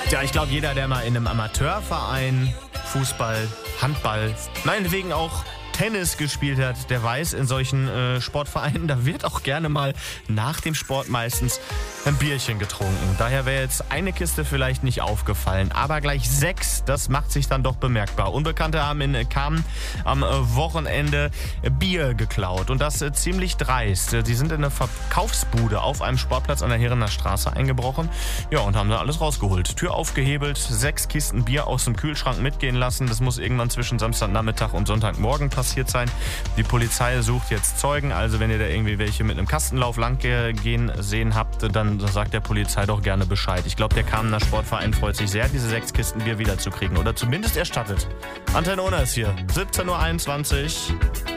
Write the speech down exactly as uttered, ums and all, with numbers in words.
Ja, ich glaube, jeder, der mal in einem Amateurverein Fußball, Handball, meinetwegen auch Tennis gespielt hat, der weiß, in solchen äh, Sportvereinen, da wird auch gerne mal nach dem Sport meistens ein Bierchen getrunken. Daher wäre jetzt eine Kiste vielleicht nicht aufgefallen, aber gleich sechs, das macht sich dann doch bemerkbar. Unbekannte haben in Kamen am äh, Wochenende Bier geklaut und das äh, ziemlich dreist. Die sind in eine Verkaufsbude auf einem Sportplatz an der Heerener Straße eingebrochen, ja, und haben da alles rausgeholt. Tür aufgehebelt, sechs Kisten Bier aus dem Kühlschrank mitgehen lassen. Das muss irgendwann zwischen Samstagnachmittag und Sonntagmorgen passieren sein. Die Polizei sucht jetzt Zeugen, also wenn ihr da irgendwie welche mit einem Kastenlauf lang gehen sehen habt, dann sagt der Polizei doch gerne Bescheid. Ich glaube, der Kamener Sportverein freut sich sehr, diese sechs Kisten Bier wiederzukriegen oder zumindest erstattet. Antenne Ohne ist hier, siebzehn Uhr einundzwanzig.